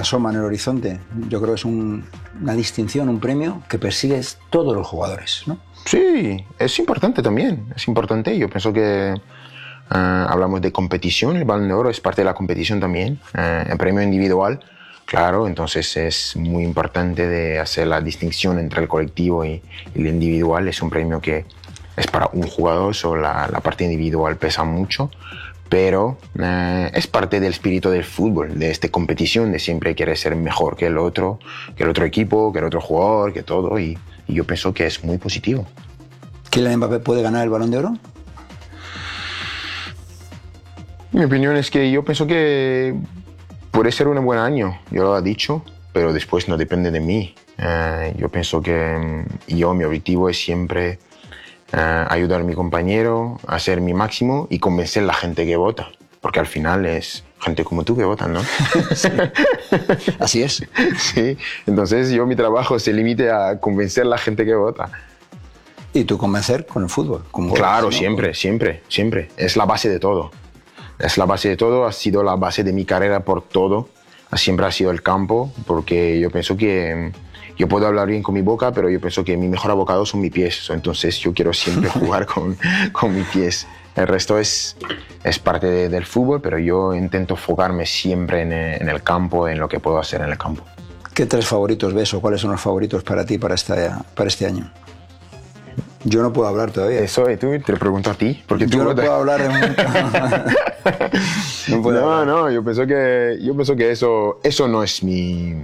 asoma en el horizonte. Yo creo que es una distinción, un premio que persigues todos los jugadores, ¿no? Sí, es importante también, es importante. Yo pienso que hablamos de competición, el Balón de Oro es parte de la competición también, el premio individual, claro, entonces es muy importante de hacer la distinción entre el colectivo y el individual. Es un premio que es para un jugador, solo la parte individual pesa mucho, pero es parte del espíritu del fútbol, de esta competición, de siempre querer ser mejor que el otro equipo, que el otro jugador, que todo, y yo pienso que es muy positivo. ¿Kylian Mbappé puede ganar el Balón de Oro? Mi opinión es que yo pienso que puede ser un buen año, yo lo he dicho, pero después no depende de mí. Yo pienso que mi objetivo es siempre ayudar a mi compañero, hacer mi máximo y convencer a la gente que vota, porque al final es gente como tú que votan, ¿no? Sí. Así es. Sí, entonces mi trabajo se limite a convencer a la gente que vota. Y tú convencer con el fútbol. Claro, ¿no? siempre. Es la base de todo. Es la base de todo, ha sido la base de mi carrera por todo. Siempre ha sido el campo, porque yo pienso que yo puedo hablar bien con mi boca, pero yo pienso que mi mejor abogado son mis pies. Entonces yo quiero siempre jugar con mis pies. El resto es parte del fútbol, pero yo intento enfocarme siempre en el campo, en lo que puedo hacer en el campo. ¿Qué tres favoritos ves o cuáles son los favoritos para ti para este año? Yo no puedo hablar todavía. Eso, tú te lo pregunto a ti. Porque yo no puedo hablar de No, yo pienso que eso no es mi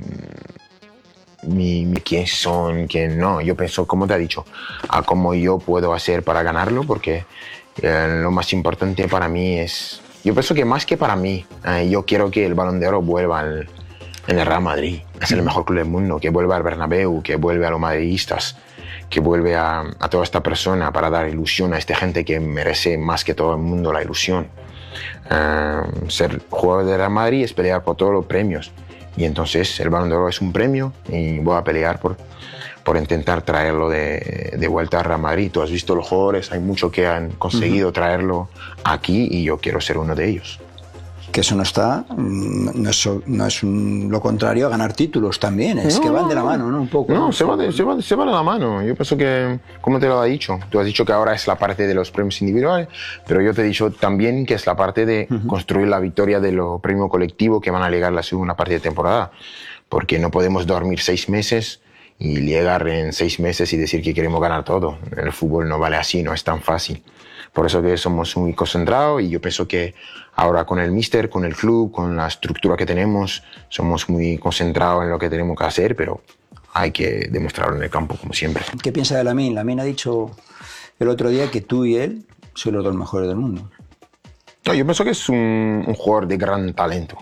quién son, quién no. Yo pienso, como te he dicho, a cómo yo puedo hacer para ganarlo, porque lo más importante para mí es... Yo pienso que más que para mí, yo quiero que el Balón de Oro vuelva en el Real Madrid. Es el mejor club del mundo, que vuelva al Bernabéu, que vuelva a los madridistas, que vuelve a toda esta persona para dar ilusión a esta gente que merece más que todo el mundo la ilusión. Ser jugador de Real Madrid es pelear por todos los premios, y entonces el Balón de Oro es un premio y voy a pelear por intentar traerlo de vuelta a Real Madrid. Tú has visto los jugadores, hay muchos que han conseguido traerlo aquí y yo quiero ser uno de ellos. Que eso no es lo contrario a ganar títulos también, es que van de la mano, ¿no? Un poco. No, se va de la mano. Yo pienso que, como te lo he dicho, tú has dicho que ahora es la parte de los premios individuales, pero yo te he dicho también que es la parte de construir la victoria de los premios colectivos que van a llegar la segunda parte de temporada, porque no podemos dormir 6 meses y llegar en 6 meses y decir que queremos ganar todo. El fútbol no vale así, no es tan fácil. Por eso que somos muy concentrados, y yo pienso que ahora con el míster, con el club, con la estructura que tenemos, somos muy concentrados en lo que tenemos que hacer, pero hay que demostrarlo en el campo, como siempre. ¿Qué piensa de Lamine? Lamine ha dicho el otro día que tú y él sois los dos mejores del mundo. No, yo pienso que es un jugador de gran talento,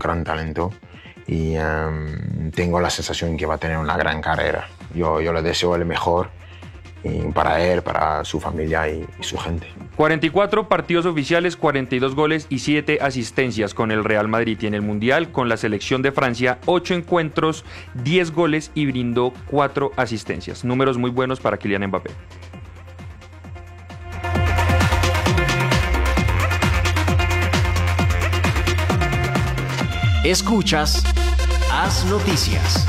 y tengo la sensación que va a tener una gran carrera. Yo le deseo el mejor, para él, para su familia y su gente. 44 partidos oficiales, 42 goles y 7 asistencias con el Real Madrid, y en el Mundial con la selección de Francia 8 encuentros, 10 goles y brindó 4 asistencias. Números muy buenos para Kylian Mbappé. Escuchas Haz Noticias.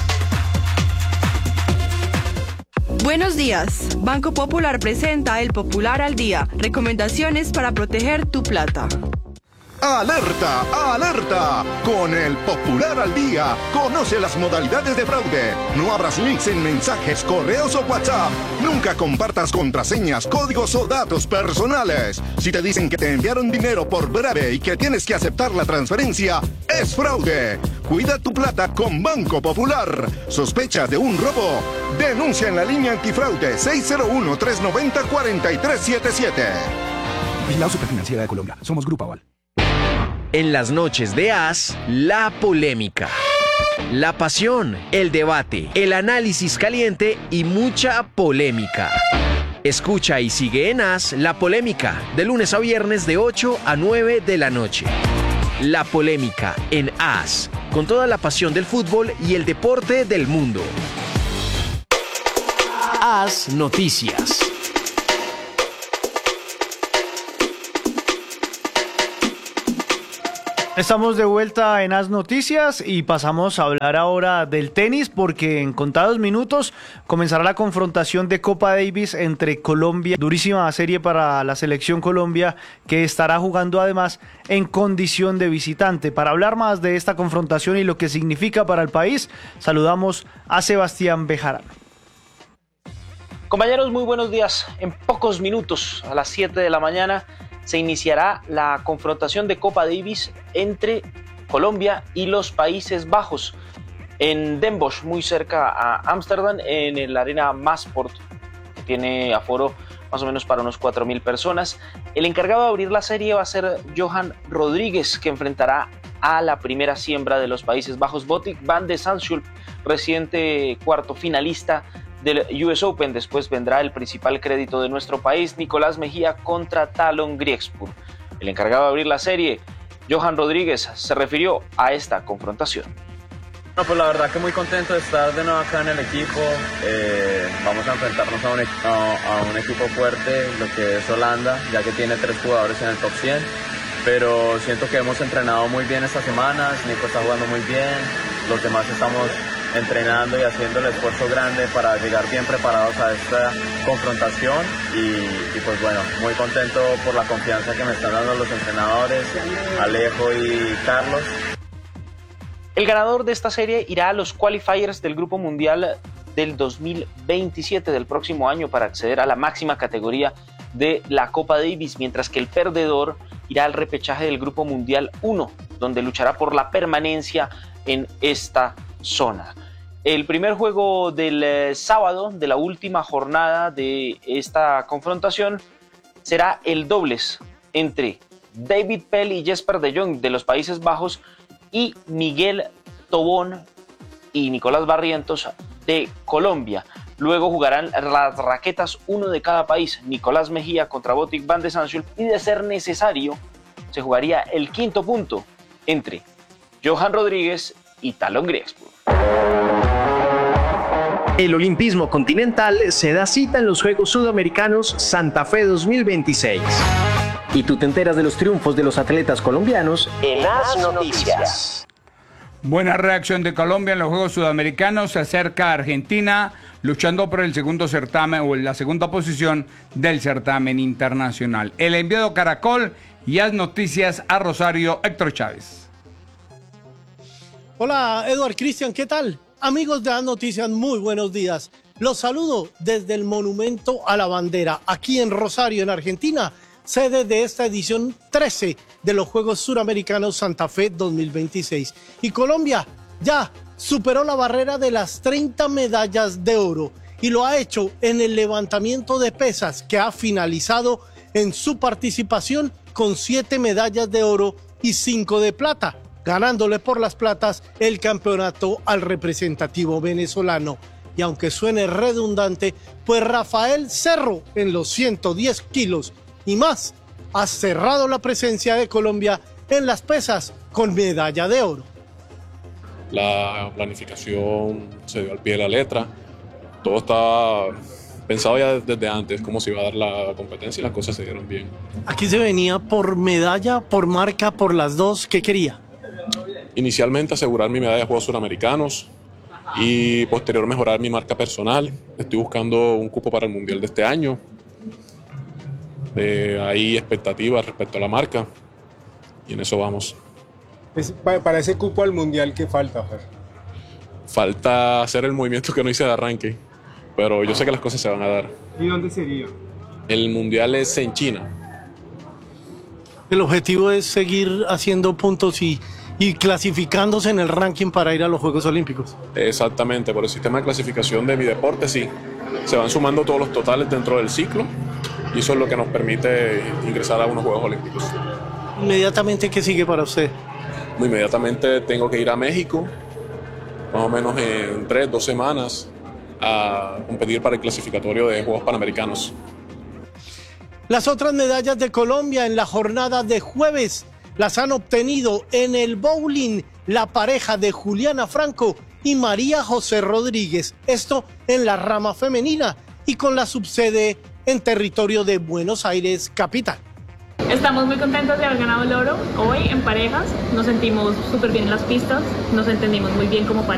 Buenos días. Banco Popular presenta El Popular al Día. Recomendaciones para proteger tu plata. ¡Alerta! ¡Alerta! Con El Popular al Día, conoce las modalidades de fraude. No abras links en mensajes, correos o WhatsApp. Nunca compartas contraseñas, códigos o datos personales. Si te dicen que te enviaron dinero por breve y que tienes que aceptar la transferencia, es fraude. Cuida tu plata con Banco Popular. ¿Sospecha de un robo? Denuncia en la línea antifraude 601-390-4377. Vigilado Superfinanciera de Colombia. Somos Grupo Aval. En las noches de Haz, la polémica, la pasión, el debate, el análisis caliente y mucha polémica. Escucha y sigue en Haz la polémica, de lunes a viernes de 8 a 9 de la noche. La polémica en Haz, con toda la pasión del fútbol y el deporte del mundo. Haz Noticias. Estamos de vuelta en As Noticias y pasamos a hablar ahora del tenis porque en contados minutos comenzará la confrontación de Copa Davis entre Colombia. Durísima serie para la selección Colombia que estará jugando además en condición de visitante. Para hablar más de esta confrontación y lo que significa para el país, saludamos a Sebastián Bejarano. Compañeros, muy buenos días. En pocos minutos, a las 7 de la mañana, se iniciará la confrontación de Copa Davis entre Colombia y los Países Bajos en Den Bosch, muy cerca a Ámsterdam, en la arena Masport, que tiene aforo más o menos para unos 4.000 personas. El encargado de abrir la serie va a ser Johan Rodríguez, que enfrentará a la primera siembra de los Países Bajos, Botic van de Zandschulp, reciente cuarto finalista del US Open. Después vendrá el principal crédito de nuestro país, Nicolás Mejía contra Talon Griekspur. El encargado de abrir la serie, Johan Rodríguez, se refirió a esta confrontación. No, pues la verdad que muy contento de estar de nuevo acá en el equipo. Vamos a enfrentarnos a un equipo fuerte, lo que es Holanda, ya que tiene 3 jugadores en el top 100. Pero siento que hemos entrenado muy bien estas semanas, Nico está jugando muy bien, los demás estamos entrenando y haciendo el esfuerzo grande para llegar bien preparados a esta confrontación y pues bueno, muy contento por la confianza que me están dando los entrenadores, Alejo y Carlos. El ganador de esta serie irá a los qualifiers del Grupo Mundial del 2027 del próximo año para acceder a la máxima categoría de la Copa Davis, mientras que el perdedor irá al repechaje del Grupo Mundial 1, donde luchará por la permanencia en esta zona. El primer juego del sábado de la última jornada de esta confrontación será el dobles entre David Pell y Jesper de Jong de los Países Bajos y Miguel Tobón y Nicolás Barrientos de Colombia. Luego jugarán las raquetas uno de cada país, Nicolás Mejía contra Botic van de Zandschulp, y de ser necesario se jugaría el quinto punto entre Johan Rodríguez y Talon Griekspur. El olimpismo continental se da cita en los Juegos Sudamericanos Santa Fe 2026. Y tú te enteras de los triunfos de los atletas colombianos en As Noticias. Buena reacción de Colombia en los Juegos Sudamericanos. Se acerca a Argentina luchando por el segundo certamen o la segunda posición del certamen internacional. El enviado Caracol y As Noticias a Rosario, Héctor Chávez. Hola, Eduard Cristian, ¿qué tal? Amigos de As Noticias, muy buenos días. Los saludo desde el Monumento a la Bandera, aquí en Rosario, en Argentina, sede de esta edición 13 de los Juegos Suramericanos Santa Fe 2026. Y Colombia ya superó la barrera de las 30 medallas de oro y lo ha hecho en el levantamiento de pesas, que ha finalizado en su participación con 7 medallas de oro y 5 de plata, ganándole por las platas el campeonato al representativo venezolano. Y aunque suene redundante, pues Rafael Cerro en los 110 kilos y más ha cerrado la presencia de Colombia en las pesas con medalla de oro. La planificación se dio al pie de la letra, todo estaba pensado ya desde antes cómo se iba a dar la competencia y las cosas se dieron bien. Aquí se venía por medalla, por marca, por las dos. ¿Qué quería? Inicialmente asegurar mi medalla de Juegos Suramericanos y posterior mejorar mi marca personal. Estoy buscando un cupo para el Mundial de este año. Hay expectativas respecto a la marca y en eso vamos. Para ese cupo al Mundial, ¿qué falta, Fer? Falta hacer el movimiento que no hice de arranque, pero yo sé que las cosas se van a dar. ¿Y dónde sería? El Mundial es en China. El objetivo es seguir haciendo puntos y clasificándose en el ranking para ir a los Juegos Olímpicos. Exactamente, por el sistema de clasificación de mi deporte, sí. Se van sumando todos los totales dentro del ciclo y eso es lo que nos permite ingresar a unos Juegos Olímpicos. Inmediatamente, ¿qué sigue para usted? Inmediatamente tengo que ir a México, más o menos en 3-2 semanas, a competir para el clasificatorio de Juegos Panamericanos. Las otras medallas de Colombia en la jornada de jueves las han obtenido en el bowling la pareja de Juliana Franco y María José Rodríguez, esto en la rama femenina y con la subsede en territorio de Buenos Aires capital. Estamos muy contentos de haber ganado el oro hoy en parejas. Nos sentimos súper bien en las pistas, nos entendimos muy bien como pareja.